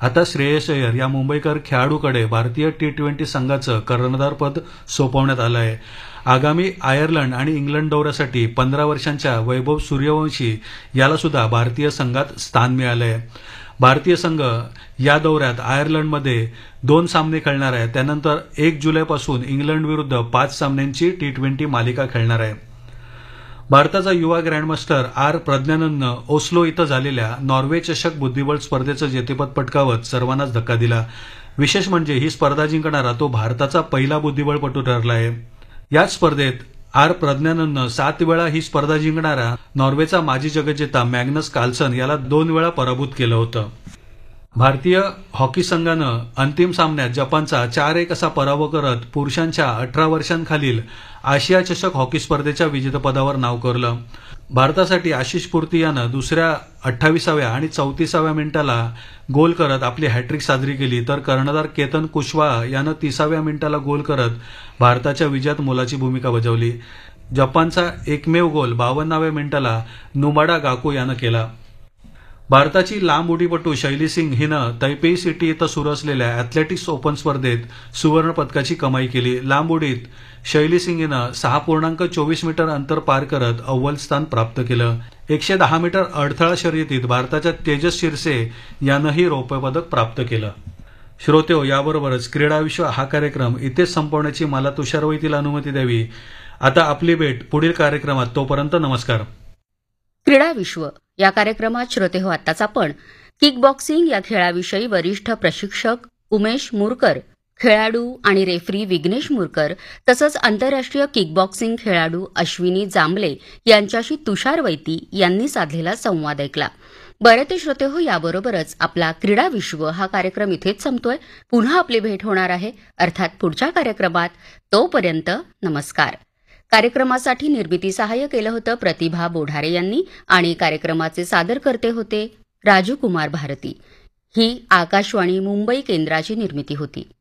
आता श्रेयस अय्यर या मुंबईकर खेळाडूकडे भारतीय T20 संघाचं कर्णधारपद सोपवण्यात आलं आहे. आगामी आयर्लंड आणि इंग्लंड दौऱ्यासाठी 15 वर्षांच्या वैभव सूर्यवंशी याला सुद्धा भारतीय संघात स्थान मिळालं आहे. भारतीय संघ या दौऱ्यात आयर्लंडमध्ये 2 सामने खेळणार आहे. त्यानंतर 1 जुलैपासून इंग्लंड विरुद्ध 5 सामन्यांची T20 मालिका खेळणार आहे. भारताचा युवा ग्रँडमास्टर आर प्रज्ञानंदनं ओस्लो इथं झालेल्या नॉर्वे चषक बुद्धिबळ स्पर्धेचं जेतेपद पटकावत सर्वांनाच धक्का दिला. विशेष म्हणजे ही स्पर्धा जिंकणारा तो भारताचा पहिला बुद्धिबळपटू ठरला आहे. याच स्पर्धेत आर प्रज्ञानंदनं 7 वेळा ही स्पर्धा जिंकणारा नॉर्वेचा माजी जगज्जेता मॅग्नस कार्लसन याला 2 वेळा पराभूत केलं होतं. भारतीय हॉकी संघानं अंतिम सामन्यात जपानचा 4-1 असा पराभव करत पुरुषांच्या 18 वर्षांखालील आशिया चषक हॉकी स्पर्धेच्या विजेतेपदावर नाव कोरलं. भारतासाठी आशिष पुर्ती यानं दुसऱ्या 28व्या आणि 34व्या मिनिटाला गोल करत आपली हॅट्रिक साजरी केली, तर कर्णधार केतन कुशवाहा यानं 30व्या मिनिटाला गोल करत भारताच्या विजयात मोलाची भूमिका बजावली. जपानचा एकमेव गोल 52व्या मिनिटाला नुमाडा गाको यानं केला. भारताची लांब उडीपटू शैली सिंग हिनं तैपेई सिटी इथं सुरू असलेल्या अॅथलेटिक्स ओपन स्पर्धेत सुवर्ण पदकाची कमाई केली. लांब उडीत शैली सिंग हिनं 6.24 मीटर अंतर पार करत अव्वल स्थान प्राप्त केलं. 110 मीटर अडथळा शर्यतीत भारताच्या तेजस शिरसे यानंही रौप्य पदक प्राप्त केलं. श्रोतेहो, याबरोबरच क्रीडा विश्व हा कार्यक्रम इथेच संपवण्याची मला तुषारवैतील अनुमती द्यावी. आता आपली भेट पुढील कार्यक्रमात. तोपर्यंत नमस्कार. क्रीडा विश्व या कार्यक्रमात श्रोते हो, आत्ताच आपण किक बॉक्सिंग या खेळाविषयी वरिष्ठ प्रशिक्षक उमेश मुरकर, खेळाडू आणि रेफरी विघ्नेश मुरकर तसंच आंतरराष्ट्रीय किक बॉक्सिंग खेळाडू अश्विनी जांभले यांच्याशी तुषार वैती यांनी साधलेला संवाद ऐकला. बरं ते श्रोते हो, याबरोबरच आपला क्रीडा विश्व हा कार्यक्रम इथेच संपतोय. पुन्हा आपली भेट होणार आहे अर्थात पुढच्या कार्यक्रमात. तोपर्यंत नमस्कार. कार्यक्रमासाठी निर्मिती सहाय्य केलं होतं प्रतिभा बोढारे यांनी आणि कार्यक्रमाचे सादरकर्ते होते राजू कुमार भारती. ही आकाशवाणी मुंबई केंद्राची निर्मिती होती.